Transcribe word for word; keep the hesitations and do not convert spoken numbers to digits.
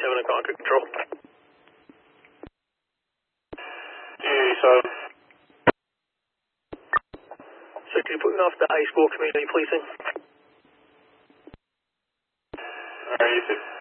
seven and concrete control. Yeah, so. So can you put me off the ice ball community policing? Alright, you too.